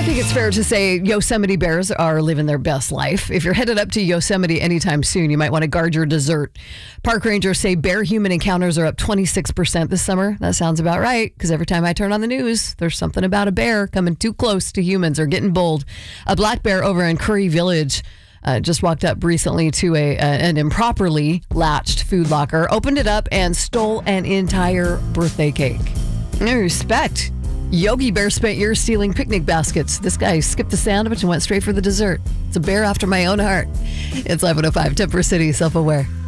I think it's fair to say Yosemite bears are living their best life. If you're headed up to Yosemite anytime soon, you might want to guard your dessert. Park rangers say bear-human encounters are up 26% this summer. That sounds about right, because every time I turn on the news, there's something about a bear coming too close to humans or getting bold. A black bear over in Curry Village just walked up recently to an improperly latched food locker, opened it up, and stole an entire birthday cake. No respect. Yogi Bear spent years stealing picnic baskets. This guy skipped the sandwich and went straight for the dessert. It's a bear after my own heart. It's 11:05, Temper City, Self-Aware.